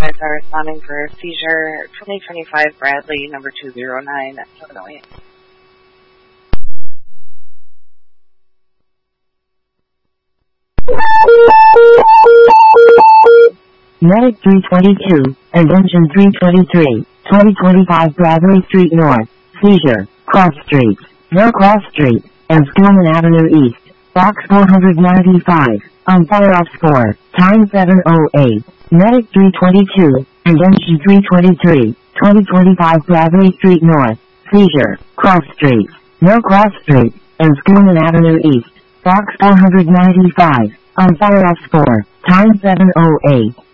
guys are responding for seizure 2025 Bradley, number 209 at 708. Medic 322, Attention 323, 2025 Bradley Street North, seizure, Cross Street, no Cross Street, and Stillman Avenue East, box 495, on fire off score, time 7:08. Medic 322, Attention 323, 2025 Bradley Street North, seizure, Cross Street, no Cross Street, and Stillman Avenue East, box 495, on fire off score, time 7:08.